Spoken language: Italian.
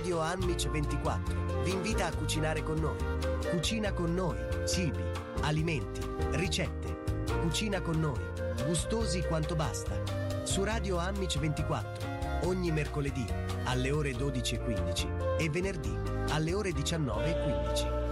Radio Anmic 24 vi invita a cucinare con noi. Cucina con noi, cibi, alimenti, ricette. Cucina con noi, gustosi quanto basta. Su Radio Anmic 24, ogni mercoledì alle ore 12:15 e venerdì alle ore 19:15.